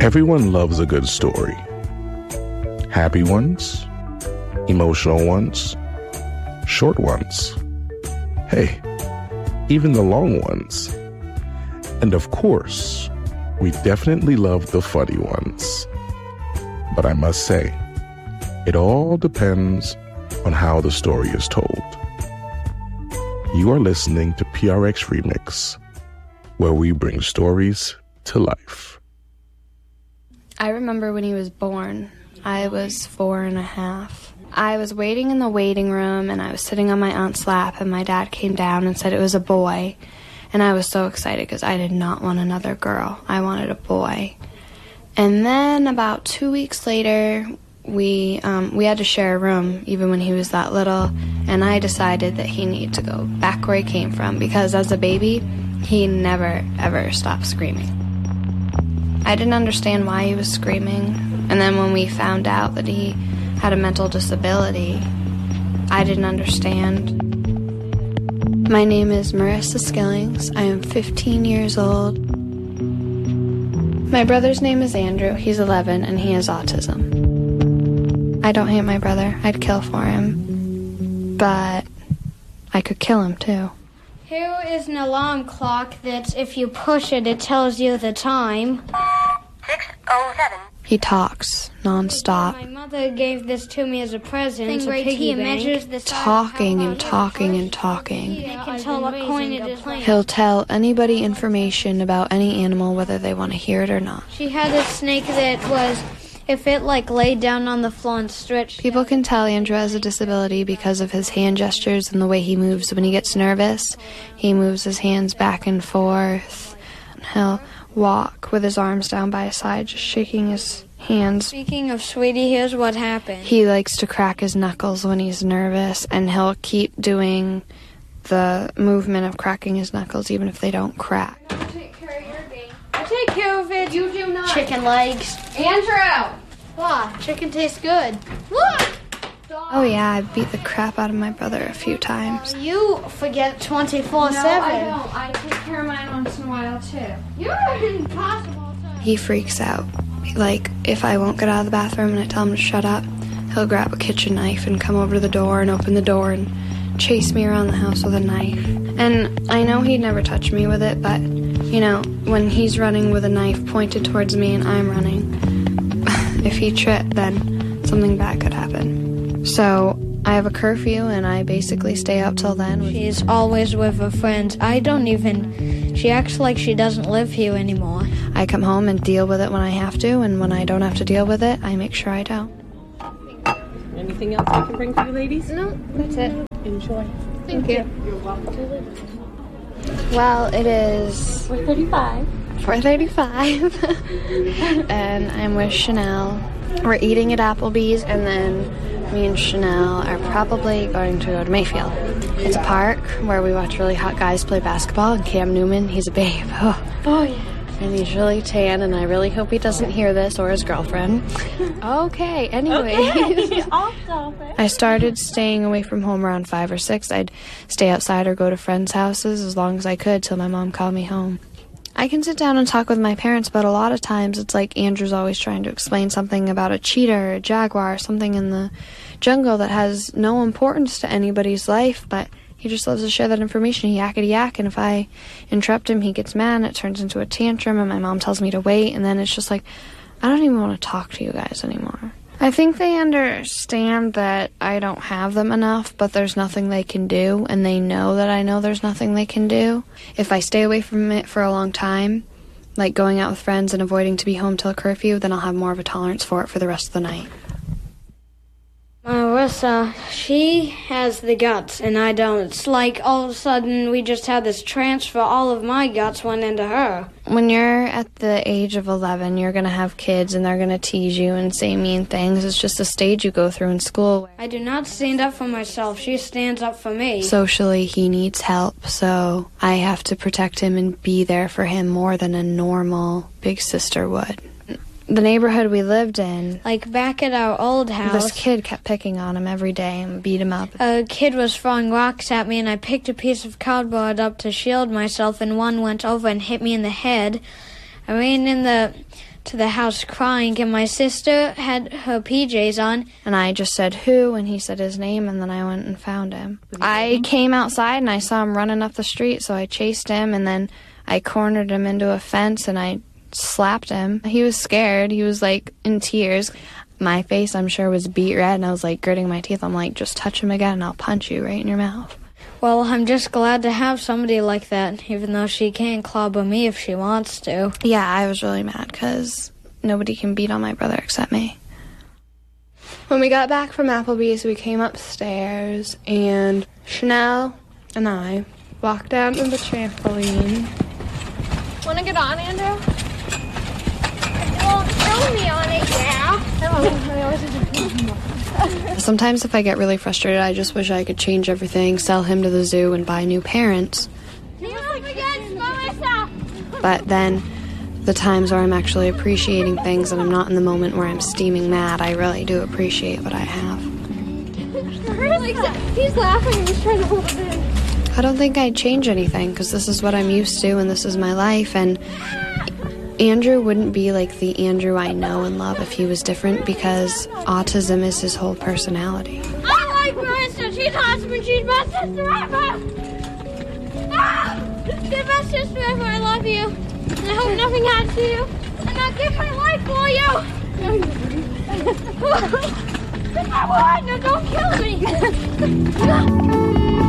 Everyone loves a good story. Happy ones, emotional ones, short ones. Hey, even the long ones. And of course, we definitely love the funny ones. But I must say, it all depends on how the story is told. You are listening to PRX Remix, where we bring stories to life. I remember when he was born. I was 4.5. I was waiting in the waiting room, and I was sitting on my aunt's lap, and my dad came down and said it was a boy. And I was so excited because I did not want another girl. I wanted a boy. And then about 2 weeks later, we had to share a room, even when he was that little, and I decided that he needed to go back where he came from, because as a baby, he never, ever stopped screaming. I didn't understand why he was screaming, and then when we found out that he had a mental disability, I didn't understand. My name is Marissa Skillings. I am 15 years old. My brother's name is Andrew. He's 11, and he has autism. I don't hate my brother. I'd kill for him. But I could kill him, too. Here is an alarm clock that if you push it, it tells you the time. 6:07. He talks nonstop. My mother gave this to me as a present. It's a piggy bank. Talking and talking and talking. You can tell what coin it is. He'll tell anybody information about any animal, whether they want to hear it or not. She had a snake that was, if it laid down on the floor and stretched. People can tell Andrew has a disability because of his hand gestures and the way he moves. When he gets nervous, he moves his hands back and forth. He'll walk with his arms down by his side, just shaking his hands. Speaking of Sweetie, here's what happened. He likes to crack his knuckles when he's nervous, and he'll keep doing the movement of cracking his knuckles even if they don't crack. I'll take care of your game. I take care of it. You do not. Chicken legs. Andrew! Wow, chicken tastes good. Look! Oh yeah, I beat the crap out of my brother a few times. You forget 24/7. No, I don't. I take care of mine once in a while, too. You're impossible. He freaks out. Like, if I won't get out of the bathroom and I tell him to shut up, he'll grab a kitchen knife and come over to the door and open the door and chase me around the house with a knife. And I know he'd never touch me with it, but, you know, when he's running with a knife pointed towards me and I'm running, if he tripped, then something bad could happen. So I have a curfew, and I basically stay up till then. She's always with her friends. She acts like she doesn't live here anymore. I come home and deal with it when I have to, and when I don't have to deal with it, I make sure I don't. Anything else I can bring for you ladies? No, that's it. Enjoy. Thank you. You're welcome. Well, it is 4:35. 4:35, and I'm with Chanel. We're eating at Applebee's, and then me and Chanel are probably going to go to Mayfield. It's a park where we watch really hot guys play basketball, and Cam Newman, he's a babe. Oh yeah. And he's really tan, and I really hope he doesn't hear this, or his girlfriend. Okay, anyway. Okay. I started staying away from home around 5 or 6. I'd stay outside or go to friends' houses as long as I could till my mom called me home. I can sit down and talk with my parents, but a lot of times it's like Andrew's always trying to explain something about a cheetah or a jaguar or something in the jungle that has no importance to anybody's life, but he just loves to share that information. He yakety-yak, and if I interrupt him, he gets mad, and it turns into a tantrum, and my mom tells me to wait, and then it's just like, I don't even want to talk to you guys anymore. I think they understand that I don't have them enough, but there's nothing they can do, and they know that I know there's nothing they can do. If I stay away from it for a long time, like going out with friends and avoiding to be home till curfew, then I'll have more of a tolerance for it for the rest of the night. Marissa, she has the guts, and I don't. It's like all of a sudden we just had this transfer. All of my guts went into her. When you're at the age of 11, you're going to have kids, and they're going to tease you and say mean things. It's just a stage you go through in school. I do not stand up for myself. She stands up for me. Socially, he needs help, so I have to protect him and be there for him more than a normal big sister would. The neighborhood we lived in, like back at our old house, this kid kept picking on him every day and beat him up. A kid was throwing rocks at me, and I picked a piece of cardboard up to shield myself, and one went over and hit me in the head. I ran in the to the house crying, and my sister had her PJs on. And I just said, who? And he said his name, and then I went and found him. I came outside, and I saw him running up the street, so I chased him, and then I cornered him into a fence, and I slapped him. He was scared. He was, like, in tears. My face, I'm sure, was beet red, and I was, like, gritting my teeth. I'm like, just touch him again, and I'll punch you right in your mouth. Well, I'm just glad to have somebody like that, even though she can't clobber me if she wants to. Yeah, I was really mad because nobody can beat on my brother except me. When we got back from Applebee's, we came upstairs, and Chanel and I walked down to the trampoline. Want to get on, Andrew? Well, throw me on it, yeah. Sometimes if I get really frustrated, I just wish I could change everything, sell him to the zoo, and buy new parents. But then, the times where I'm actually appreciating things and I'm not in the moment where I'm steaming mad, I really do appreciate what I have. He's laughing and he's trying to hold it in. I don't think I'd change anything, because this is what I'm used to and this is my life, and Andrew wouldn't be like the Andrew I know and love if he was different, because autism is his whole personality. I like Marissa. She's awesome and she's my sister ever. Ah! You're my sister ever. I love you. And I hope nothing happens to you. And I'll give my life for you. I would. Now don't kill me.